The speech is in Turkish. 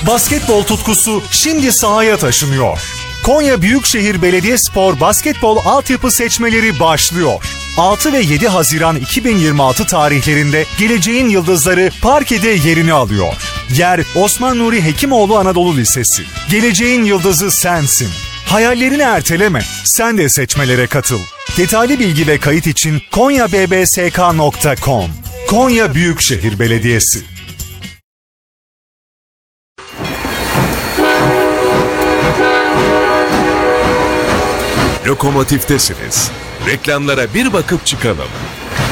Basketbol tutkusu şimdi sahaya taşınıyor. Konya Büyükşehir Belediyespor basketbol altyapı seçmeleri başlıyor. 6 ve 7 Haziran 2026 tarihlerinde geleceğin yıldızları parkede yerini alıyor. Yer Osman Nuri Hekimoğlu Anadolu Lisesi. Geleceğin yıldızı sensin. Hayallerini erteleme, sen de seçmelere katıl. Detaylı bilgi ve kayıt için konyabbsk.com. Konya Büyükşehir Belediyesi. Lokomotiftesiniz. Reklamlara bir bakıp çıkalım.